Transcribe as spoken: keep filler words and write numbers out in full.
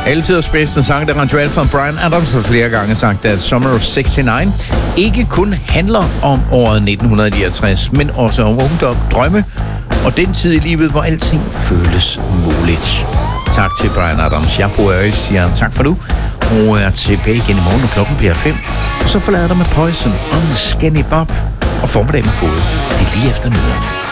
Altid bedste sang, der Radio Alfa. Bryan Adams har flere gange sagt, at Summer of seksogtres ikke kun handler om året nitten niogtres, men også om ungdom, drømme og den tid i livet, hvor alting føles muligt. Tak til Bryan Adams. Jeg bor i siger tak for nu, og er tilbage igen i morgen, når klokken bliver fem. Og så forlader jeg dig med Poison og Skinny Bob og formiddag med fod. Det er lige efter nyhederne.